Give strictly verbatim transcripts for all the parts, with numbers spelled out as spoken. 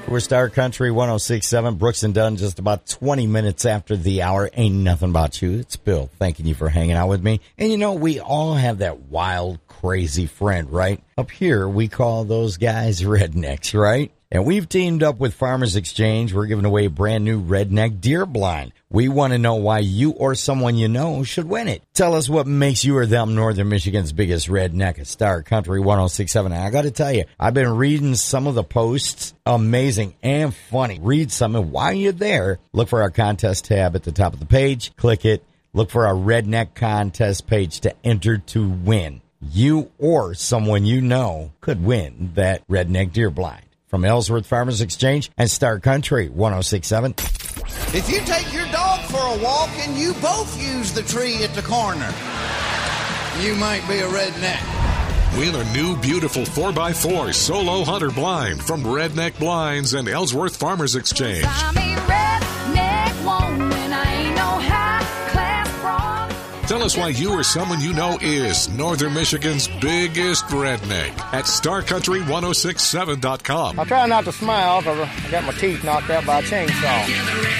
We're Star Country one oh six point seven, Brooks and Dunn, just about twenty minutes after the hour. Ain't nothing about you. It's Bill thanking you for hanging out with me. And you know, we all have that wild, crazy friend, right? Up here, we call those guys rednecks, right? And we've teamed up with Farmers Exchange. We're giving away a brand new Redneck Deer Blind. We want to know why you or someone you know should win it. Tell us what makes you or them Northern Michigan's biggest redneck at Star Country one oh six point seven. And I got to tell you, I've been reading some of the posts. Amazing and funny. Read some, and while you're there, look for our contest tab at the top of the page. Click it. Look for our Redneck Contest page to enter to win. You or someone you know could win that Redneck Deer Blind. From Ellsworth Farmers Exchange and Star Country one oh six point seven. If you take your dog for a walk and you both use the tree at the corner, you might be a redneck. Win a new beautiful four by four Solo Hunter blind from Redneck Blinds and Ellsworth Farmers Exchange. I'm a redneck woman, I ain't no high-class broad. Tell us why you or someone you know is Northern Michigan's biggest redneck at star country one oh six point seven dot com. I try not to smile because I got my teeth knocked out by a chainsaw.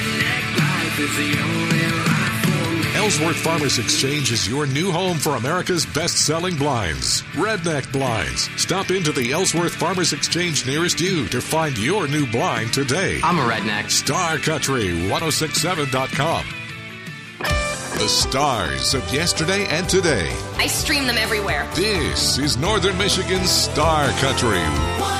Ellsworth Farmers Exchange is your new home for America's best-selling blinds, Redneck Blinds. Stop into the Ellsworth Farmers Exchange nearest you to find your new blind today. I'm a redneck. star country one oh six point seven dot com. The stars of yesterday and today. I stream them everywhere. This is Northern Michigan's Star Country.